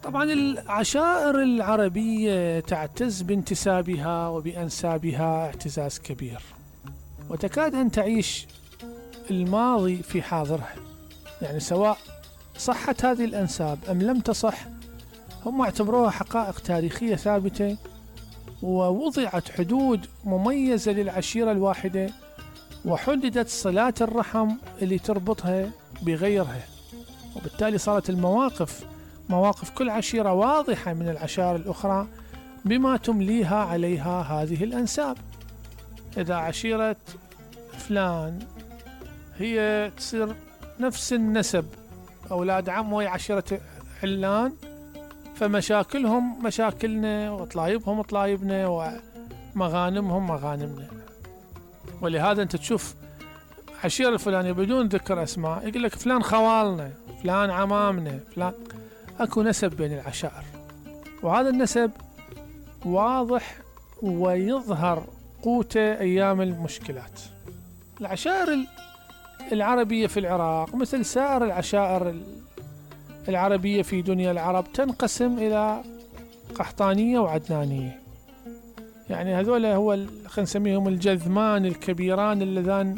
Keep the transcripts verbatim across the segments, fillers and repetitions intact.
طبعا العشائر العربية تعتز بانتسابها وبأنسابها اعتزاز كبير، وتكاد أن تعيش الماضي في حاضرها، يعني سواء صحت هذه الأنساب أم لم تصح هم اعتبروها حقائق تاريخية ثابتة، ووضعت حدود مميزة للعشيرة الواحدة، وحددت صلات الرحم اللي تربطها بغيرها، وبالتالي صارت المواقف مواقف كل عشيرة واضحة من العشائر الأخرى بما تمليها عليها هذه الأنساب. إذا عشيرة فلان هي تصير نفس النسب، أولاد عم وهي عشيرة علان، فمشاكلهم مشاكلنا وطلايبهم طلايبنا ومغانمهم مغانمنا. ولهذا أنت تشوف عشيرة الفلانية بدون ذكر أسماء يقول لك فلان خوالنا، فلان عمامنا، فلان. أكو نسب بين العشائر، وهذا النسب واضح ويظهر قوته أيام المشكلات. العشائر العربية في العراق مثل سائر العشائر العربية في دنيا العرب تنقسم إلى قحطانية وعدنانية، يعني هذول هو خلينا نسميهم الجذمان الكبيران اللذان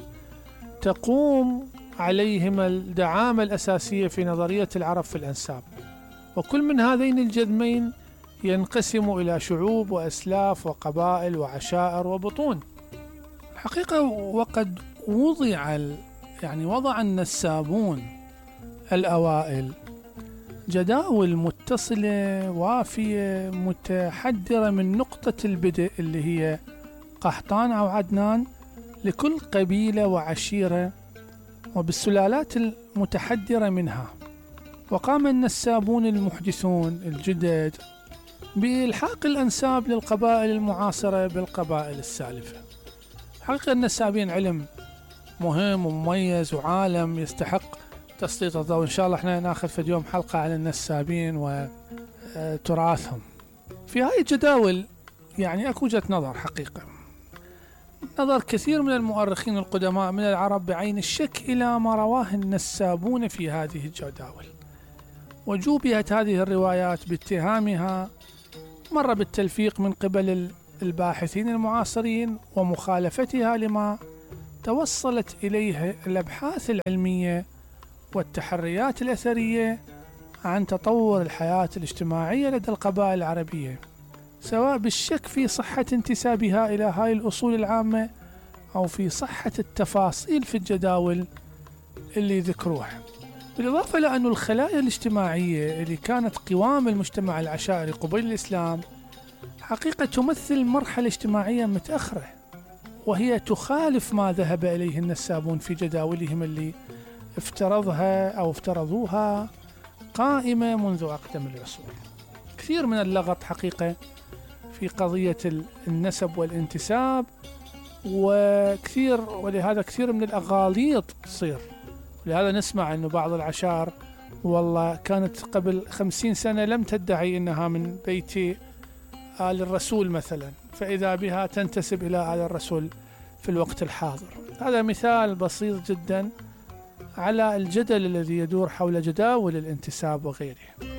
تقوم عليهما الدعامة الأساسية في نظرية العرب في الأنساب، وكل من هذين الجذمين ينقسم إلى شعوب وأسلاف وقبائل وعشائر وبطون. الحقيقة وقد وضع يعني وضع النسابون الأوائل جداول متصلة وافية متحدرة من نقطة البدء اللي هي قحطان أو عدنان لكل قبيلة وعشيرة وبالسلالات المتحدرة منها. وقام النسابون المحدثون الجدد بإلحاق الأنساب للقبائل المعاصرة بالقبائل السالفة. حقيقة النسابين علم مهم ومميز وعالم يستحق تسليط الضوء. إن شاء الله احنا ناخذ في اليوم حلقة عن النسابين وتراثهم. في هاي الجداول يعني أكو وجهة نظر، حقيقة نظر كثير من المؤرخين القدماء من العرب بعين الشك إلى ما رواه النسابون في هذه الجداول، وجوبهت هذه الروايات باتهامها مرة بالتلفيق من قبل الباحثين المعاصرين ومخالفتها لما توصلت إليه الأبحاث العلمية والتحريات الأثرية عن تطور الحياة الاجتماعية لدى القبائل العربية، سواء بالشك في صحة انتسابها إلى هاي الأصول العامة أو في صحة التفاصيل في الجداول اللي ذكروها. بالإضافة إلى أن الخلايا الاجتماعية اللي كانت قوام المجتمع العشائري قبيل الإسلام حقيقة تمثل مرحلة اجتماعية متأخرة، وهي تخالف ما ذهب إليه النسابون في جداولهم اللي افترضها أو افترضوها قائمة منذ أقدم العصور. كثير من اللغط حقيقة في قضية النسب والانتساب، وكثير ولهذا كثير من الأغاليط تصير. لهذا نسمع أنه بعض العشائر والله كانت قبل خمسين سنة لم تدعي أنها من بيت آل الرسول مثلا، فإذا بها تنتسب إلى آل الرسول في الوقت الحاضر. هذا مثال بسيط جدا على الجدل الذي يدور حول جداول الانتساب وغيره.